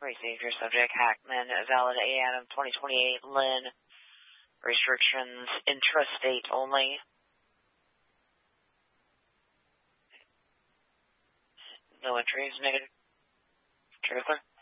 Receive your subject, Hackman, valid A-Adam 2028, Lynn. Restrictions, intrastate only. No entries, negative. Trigger clear.